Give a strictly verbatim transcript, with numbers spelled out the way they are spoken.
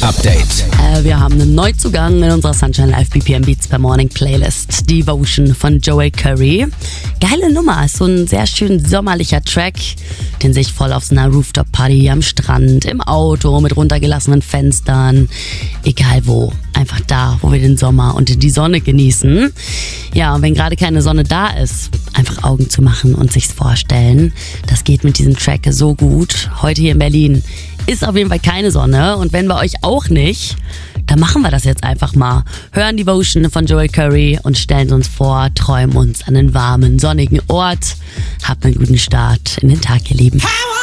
Update. Äh, wir haben einen Neuzugang in unserer Sunshine Live B P M Beats per Morning Playlist. Devotion von Joel Curry. Geile Nummer, ist so ein sehr schön sommerlicher Track, den sich voll auf so einer Rooftop-Party am Strand, im Auto, mit runtergelassenen Fenstern, egal wo. Einfach da, wo wir den Sommer und die Sonne genießen. Ja, und wenn gerade keine Sonne da ist, einfach Augen zu machen und sich's vorstellen. Das geht mit diesem Track so gut. Heute hier in Berlin ist auf jeden Fall keine Sonne. Und wenn bei euch auch nicht, dann machen wir das jetzt einfach mal. Hören Devotion von Joel Curry und stellen uns vor, träumen uns an einen warmen, sonnigen Ort. Habt einen guten Start in den Tag, ihr Lieben.